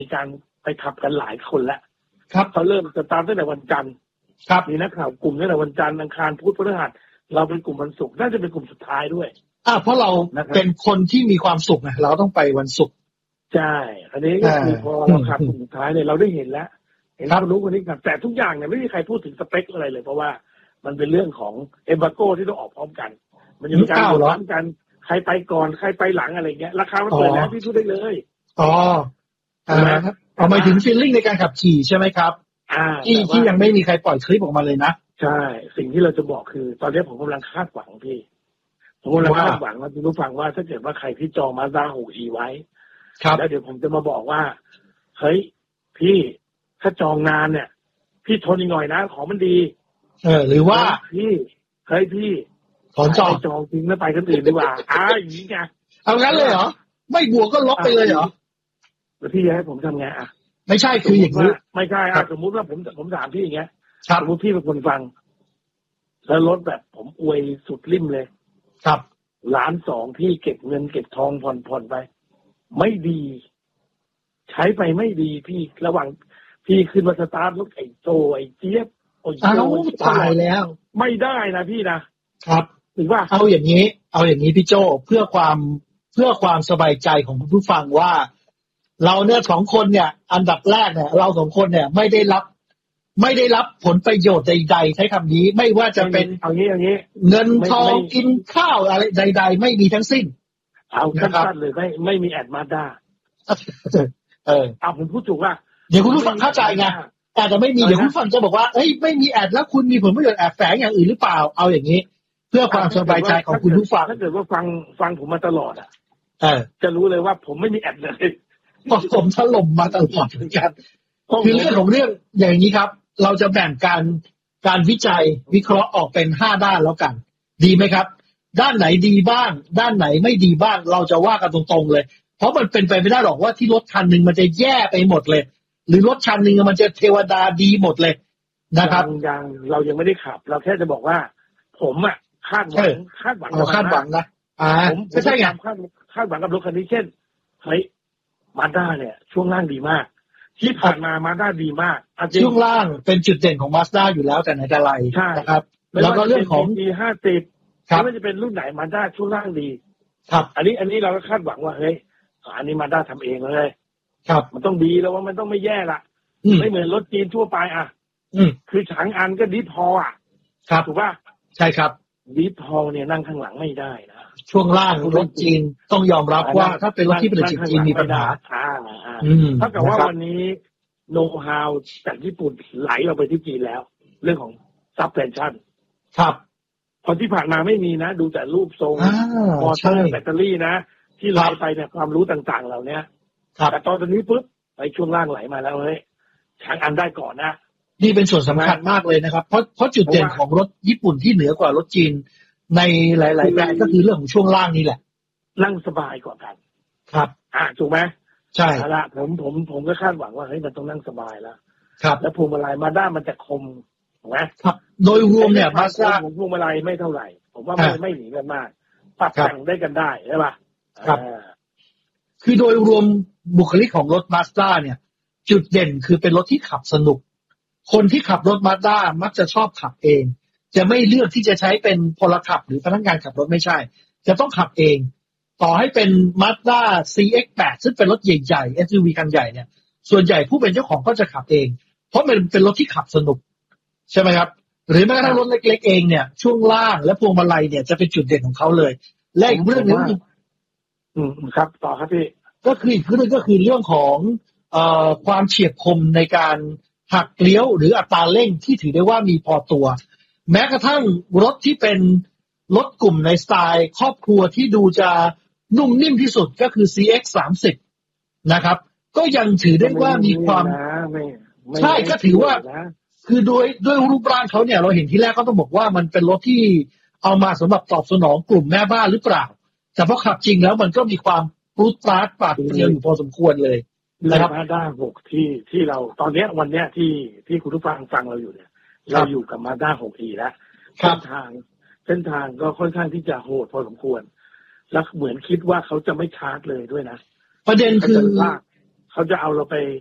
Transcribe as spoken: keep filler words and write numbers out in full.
มีการไปขับกันหลายคนแล้วครับเขาเริ่มสตาร์ทตั้งแต่วันจันทร์ครับมีนักข่าวกลุ่มตั้งแต่วันจันทร์อังคารพุธพฤหัสเราเป็นกลุ่มวันศุกร์น่าจะเป็นกลุ่มสุดท้ายด้วยอ่าเพราะเราเป็นคนที่มีความสุขไงเราต้องไปวันศุกร์ใช่อันนี้ก็คือพอเราขับกลุ่มสุดท้ายเนี่ยเราได้เห็นแล้วเห็นคนรู้คนนี้ขับแต่ทุกอย่างเนี่ยไม่มีใครพูดถึงสเปคอะไรเลยเพราะว่ามันเป็นเรื่องของเอมบาโก้ที่ต้องออกพร้อมกันมันจะมีการโหวตกันใครไปก่อนใครไปหลังอะไรเงี้ยราคามันเปิดแล้วพี่พูดได้เลยอ๋ออ่าเอาหมายถึงฟีลลิ่งในการขับขี่ใช่ไหมครับอ่าที่ที่ยังไม่มีใครปล่อยคลิปออกมาเลยนะใช่สิ่งที่เราจะบอกคือตอนนี้ผมกำลังคาดหวังพี่ผมกำลังคาดหวังว่าคุณผู้ฟังว่าถ้าเกิดว่าใครที่จอง Mazda หก อี ไว้แล้วเดี๋ยวผมจะมาบอกว่าเฮ้ยพี่ถ้าจองนานเนี่ยพี่ทนอีกหน่อยนะของมันดีเออหรือว่าพี่เฮ้ยพี่ถอนจองจองทิ้งแล้วไปกันอื่นดีกว่าอ้าอย่างนี้ไงเอางั้นเลยเหรอไม่บวกก็ลบไปเลยเหรอแล้วพี่จะให้ผมทำไงอ่ะไม่ใช่คืออย่างนี้ไม่ใช่อ่ะสมมุติว่าผมผมถามพี่อย่างเงี้ยสมมติพี่เป็นคนฟังแล้วรถแบบผมอวยสุดริมเลยครับล้านสองพี่เก็บเงินเก็บทองผ่อนผ่อนไปไม่ดีใช้ไปไม่ดีพี่ระหว่างพี่ขึ้นมาสตาร์ทรถไอ้โจไอ้เจี๊ยบโอ้ยโจตายแล้วไม่ได้นะพี่นะครับถึงว่าเอาอย่างนี้เอาอย่างนี้พี่โจเพื่อความเพื่อความสบายใจของผู้ฟังว่าเราเนี่ยสองคนเนี่ยอันดับแรกเนี่ยเราสองคนเนี่ยไม่ได้รับไม่ได้รับผลประโยชน์ใดๆใช้คำนี้ไม่ว่าจะเป็นเอางี้อย่างนี้เงินทองกินข้าวอะไรใดๆไม่มีทั้งสิ้นเอาสั้นๆเลยไม่ไม่มีแอดมาด้าเออเอาผมพูดถูกว่าเดี๋ยวคุณผู้ฟังเข้าใจไงแต่จะไม่มีเดี๋ยวคุณผู้ฟังจะบอกว่าเอ้ยไม่มีแอดแล้วคุณมีผลประโยชน์แอบแฝงอย่างอื่นหรือเปล่าเอาอย่างนี้เพื่อความสบายใจของคุณผู้ฟังถ้าเกิดว่าฟังฟังผมมาตลอดอ่ะเออจะรู้เลยว่าผมไม่มีแอดเลยผมถล่มมาตลอดเหมือนกันคือเรื่องของเรื่องอย่างนี้ครับเราจะแบ่งการการวิจัยวิเคราะห์ออกเป็นห้าด้านแล้วกันดีไหมครับด้านไหนดีบ้างด้านไหนไม่ดีบ้างเราจะว่ากันตรงๆเลยเพราะมันเป็นไปไม่ได้หรอกว่าที่รถคันหนึ่งมันจะแย่ไปหมดเลยหรือรถคันหนึ่งมันจะเทวดาดีหมดเลยนะครับยังเรายังไม่ได้ขับเราแค่จะบอกว่าผมอ่ะคาดหวังคาดหวังคาดหวังนะอ่าผมไม่ใช่ไงคาดคาดหวังกับรถคันนี้เช่นเฮ้ยมาด้าเนี่ยช่วงล่างดีมากที่ผ่านมามาด้าดีมากช่วงล่างเป็นจุดเด่นของมาสด้าอยู่แล้วแต่ไหนแต่ไรนะครับแล้วก็เรื่องของดี ห้าสิบไม่ว่าจะเป็นรุ่นไหนมาด้าช่วงล่างดีครับอันนี้อันนี้เราก็คาดหวังว่าเฮ้ยอันนี้มาด้าทำเองเลยครับมันต้องดีแล้วว่ามันต้องไม่แย่ละไม่เหมือนรถจีนทั่วไปอ่ะคือฉางอันก็ดิฟพออ่ะครับถูกป่ะใช่ครับดิฟพอเนี่ยนั่งข้างหลังไม่ได้นะช่วงล่างรถจีนต้องยอมรับว่าถ้าเป็นรถที่ผลิตจากจีนมีปัญหาอ่าถ้าเกิดว่าวันนี้โน้ตฮาวจากญี่ปุ่นไหลเราไปที่จีนแล้วเรื่องของซับแพนชั่นครับพอที่ผ่านมาไม่มีนะดูแต่รูปทรงมอเตอร์แบตเตอรี่นะที่ไหลไปเนี่ยความรู้ต่างๆเหล่านี้แต่ตอนนี้ปุ๊บไปช่วงล่างไหลมาแล้วเฮ้ยฉางอันได้ก่อนนะนี่เป็นส่วนสำคัญมากเลยนะครับเพราะเพราะจุดเด่นของรถญี่ปุ่นที่เหนือกว่ารถจีนในหลายๆแบรนด์ก็คือเรื่องของช่วงล่างนี่แหละนั่งสบายกว่ากันครับอ่าถูกไหมใช่ละผมผมผมก็คาดหวังว่าเฮ้ยมันต้องนั่งสบายแล้วครับแล้วพวงมาลัยมาด้ามันจะคมถูกไหมครับโดยรวมเนี่ยมาด้าพวงมาลัยไม่เท่าไหร่ผมว่าไม่ไม่หนีกันมากปรับแต่งได้กันได้ใช่ป่ะครับคือโดยรวมบุคลิกของรถมาสด้าเนี่ยจุดเด่นคือเป็นรถที่ขับสนุกคนที่ขับรถมาสด้ามักจะชอบขับเองจะไม่เลือกที่จะใช้เป็นพลขับหรือพนักงานขับรถไม่ใช่จะต้องขับเองต่อให้เป็น Mazda ซี เอ็กซ์ แปด ซึ่งเป็นรถใหญ่ๆ เอส ยู วี คันใหญ่เนี่ยส่วนใหญ่ผู้เป็นเจ้าของก็จะขับเองเพราะมันเป็นรถที่ขับสนุกใช่ไหมครับหรือแม้กระทั่งรถเล็กๆเองเนี่ยช่วงล่างและพวงมาลัยเนี่ยจะเป็นจุดเด่นของเขาเลยและอีกเรื่องนึงอืมครับต่อครับพี่ก็คืออีกเรื่องก็คือเรื่องของเอ่อความเฉียบคมในการหักเลี้ยวหรืออัตราเร่งที่ถือได้ว่ามีพอตัวแม้กระทั่งรถที่เป็นรถกลุ่มในสไตล์ครอบครัวที่ดูจะนุ่มนิ่มที่สุดก็คือ ซี เอ็กซ์ สามสิบ นะครับก็ยังถือได้ว่ามีความใช่ก็ถือว่าคือโดยด้วยรูปร่างเขาเนี่ยเราเห็นที่แรกก็ต้องบอกว่ามันเป็นรถที่เอามาสำหรับตอบสนองกลุ่มแม่บ้านหรือเปล่าแต่พอขับจริงแล้วมันก็มีความปรุดปราดปาดเปรี้ยวอยู่พอสมควรเลยนะครับมาด้าหกที่ที่เราตอนนี้วันเนี้ยที่ที่คุณผู้ฟังฟังเราอยู่เนี่ยเราอยู่กับมาด้าหกอีแล้วเส้นทางเส้นทางก็ค่อนข้างที่จะโหดพอสมควรแล้วเหมือนคิดว่าเขาจะไม่ชาร์จเลยด้วยนะประเด็นคือเขาจะเอาเราไป